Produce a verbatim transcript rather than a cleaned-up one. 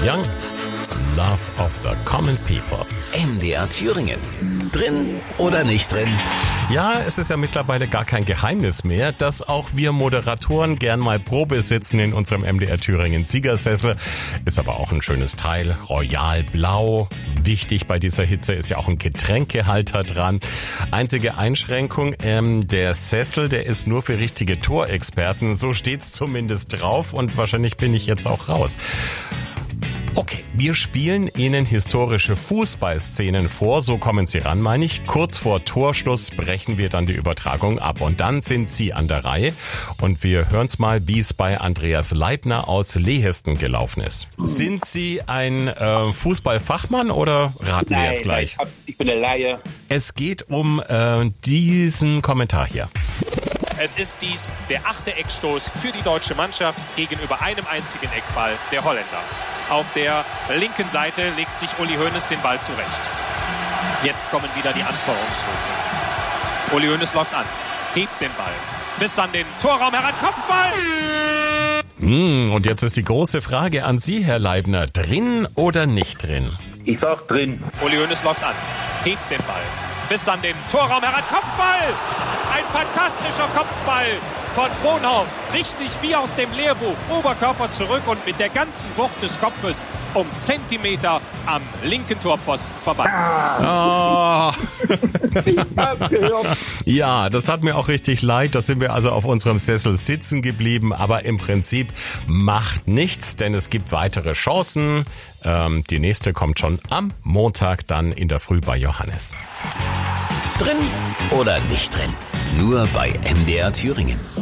Young, Love of the Common People. M D R Thüringen. Drin oder nicht drin? Ja, es ist ja mittlerweile gar kein Geheimnis mehr, dass auch wir Moderatoren gern mal Probe sitzen in unserem M D R Thüringen Siegersessel. Ist aber auch ein schönes Teil. Royal Blau. Wichtig bei dieser Hitze ist ja auch ein Getränkehalter dran. Einzige Einschränkung, ähm, der Sessel, der ist nur für richtige Torexperten. So steht's zumindest drauf und wahrscheinlich bin ich jetzt auch raus. Okay, wir spielen Ihnen historische Fußballszenen vor, so kommen Sie ran, meine ich. Kurz vor Torschluss brechen wir dann die Übertragung ab und dann sind Sie an der Reihe und wir hören's mal, wie es bei Andreas Leibner aus Lehesten gelaufen ist. Sind Sie ein äh, Fußballfachmann oder raten Nein, wir jetzt gleich? Nein, ich bin eine Laie. Es geht um äh, diesen Kommentar hier. Es ist dies der achte Eckstoß für die deutsche Mannschaft gegenüber einem einzigen Eckball der Holländer. Auf der linken Seite legt sich Uli Hoeneß den Ball zurecht. Jetzt kommen wieder die Anfeuerungsrufe. Uli Hoeneß läuft an, hebt den Ball bis an den Torraum heran. Kopfball! Hm, und jetzt ist die große Frage an Sie, Herr Leibner. Drin oder nicht drin? Ich sag drin. Uli Hoeneß läuft an, hebt den Ball bis an den Torraum heran. Kopfball! Ein fantastischer Kopfball von Bonhoff. Richtig wie aus dem Lehrbuch. Oberkörper zurück und mit der ganzen Wucht des Kopfes um Zentimeter am linken Torpfosten vorbei. Oh. Ja, das tat mir auch richtig leid. Da sind wir also auf unserem Sessel sitzen geblieben. Aber im Prinzip macht nichts, denn es gibt weitere Chancen. Ähm, die nächste kommt schon am Montag dann in der Früh bei Johannes. Drin oder nicht drin? Nur bei M D R Thüringen.